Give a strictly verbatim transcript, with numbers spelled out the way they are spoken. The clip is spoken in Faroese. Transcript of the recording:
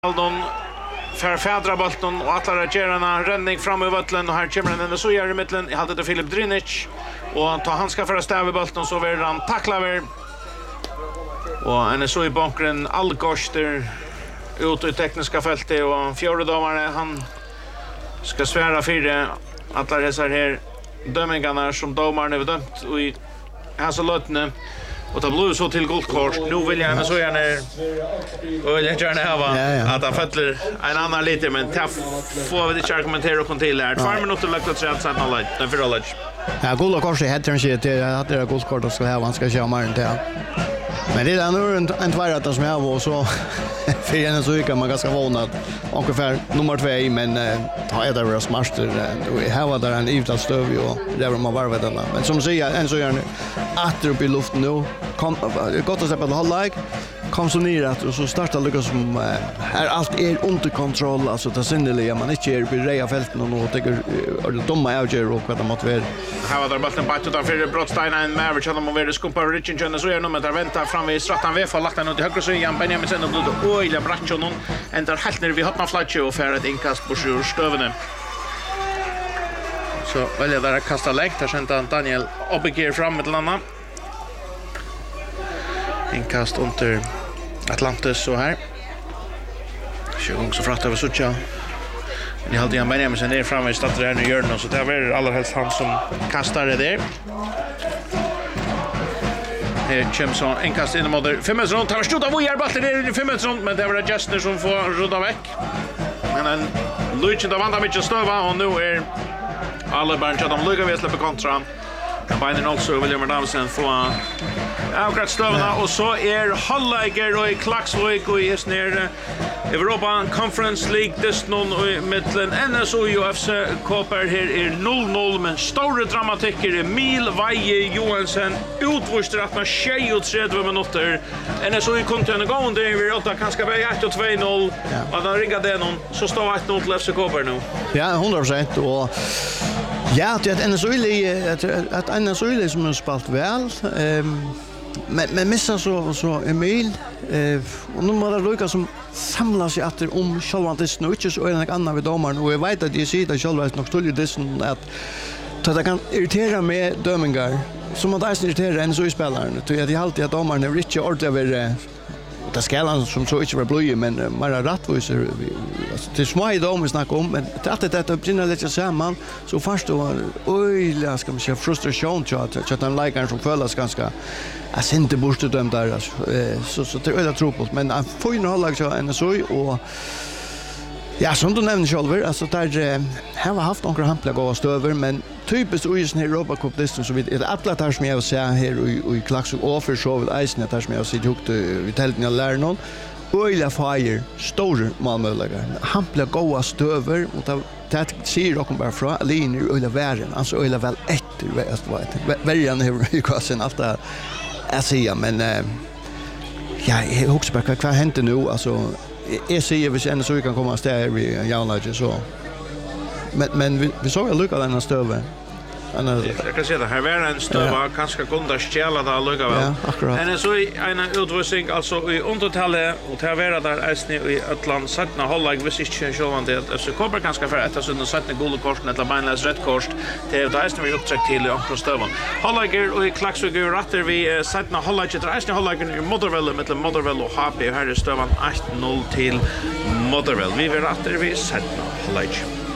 Aldon för fädra bollen och alla regerarna ränning fram i vattnet och här kommer den så gör i mitten. Jag hade det Filip Drinic och han tar handskar för att stäva bollen så vill han tackla över. Och han är så i bakgrunden Algoster ut i tekniska fältet och fjärde domare han ska svära för alla dessa här dömingarna som domaren har dömt och i hans lötne. Och det blev så till guldkort. Nu vill jag så gärna och vill jag gärna ha att han fäller en annan lite men taff får vi det argumentera och kon till här. två minuter lagt att säga att han den för alla. Ja, guldkort heter han inte att det är guldkort och ska ha han ska köra mer än det. Men det är nog en en tvärrätt som jag var så för en så kan man ganska vana ungefär nummer två men ta är det vara smarter och här var där en yta stöv och där var man varva denna men som säger en så gör nu att upp i luften nu kom gott att släppa det halvlek kom så ner och så startar Lucas som är allt är under kontroll alltså det sinneliga man inte är på reja fälten och nu tycker det dumma avgör och vad det måste vara här var där bollen på utan för Brottstein and Maverich hade man väl skumpa Richardson så gör nu med där väntar fram vid strattan vi får lagt den ut i högra sidan Benjamin sen och då oj la Brachon ändrar helt ner vi har flatch och för ett inkast på sjur stövne så väljer där att kasta lägg där sen Daniel Obeger fram med landa inkast under Atlantis så här sjung så framåt över Sucha ni hade jag Benjamin sen ner fram i starten här nu gör det så det är allra helst han som kastar det där. Här kommer så en kast in mot fem meter runt. Han stod av och bollen ner i fem meter runt men det var Justin som får runda väck. Men en Luigi där vandrar mycket stöva och nu är alla barn så de lyckas vi släppa kontra. Biden också William Adamsen får avgrätt stövarna och så är Halliger och i Klaxvik och i ner Europa Conference League this non i mitten N S O U F C Copper här är noll noll men stora dramatiker Emil Veje Johansson utvuster att man tjugotre minuter N S O U kontinuerligt gående över åtta kanske börja ett och två noll och då ringer det någon så står ett noll till F C Copper nu. Ja, hundra procent och ja, det är en så ille att en så ille som har spelat väl. Ehm men men missar så så Emil eh och nu måste Lucas som samlar sig åter om själva det snutches och en annan vid domaren och jag vet att det ser det själva nog skulle det som att så det kan irritera med dömingar som att det irriterar en så i spelaren så jag det alltid att domaren är rich och över det skalan som så inte var blöj men mera rättvisor alltså det små idag vi snackar om men att det att brinna lite samman så först då oj jag ska säga frustration så att att en likar som föllas ganska jag inte borde dömt där alltså så så det är det tropos men han får ju hålla så en så och ja som du nämnde själv alltså där har vi haft några hampla gåva stöver men typiskt i sån här Europa Cup listan så vid är alla där som jag ser här och i Klax och offer så vid isen där som jag ser jukt vi tältna lär någon Oila Fire stora målmöjligheter hampla gåva stöver och det ser dock bara från linjer Oila värden alltså Oila väl ett vet vad värjan hur ju kassen allt där jag ser men ja jag hoppas bara vad händer nu alltså jag ser vi sen så vi kan komma stäv i Jaunlager så men men vi, vi såg ju lucka den stöven. Jag kan säga det här var en stöva kanske kunde stjäla det lucka väl. Ja, akkurat. En så en utvisning alltså i undertalet och det var där Östny i Atlant sättna hållag vis inte själva det F C Copper kanske för att så den sättna guldkorten eller beinless rött kort det är Östny vi uppträck till och stövan. Hållager och i Klaxvik och rätter vi sättna hållag till Östny hållagen i Motherwell mellan Motherwell och H P här är stövan ett noll till Motherwell. Vi vill rätter vi sättna hållag.